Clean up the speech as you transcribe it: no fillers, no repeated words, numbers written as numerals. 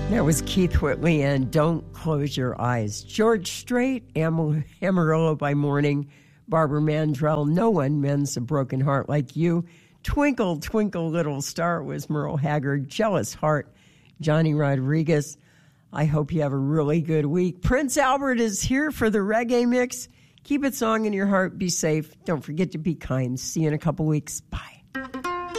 That was Keith Whitley and Don't Close Your Eyes. George Strait, Amarillo by Morning, Barbara Mandrell, No One Mends a Broken Heart Like You. Twinkle, Twinkle, Little Star was Merle Haggard. Jealous Heart, Johnny Rodriguez. I hope you have a really good week. Prince Albert is here for the reggae mix. Keep it song in your heart. Be safe. Don't forget to be kind. See you in a couple weeks. Bye.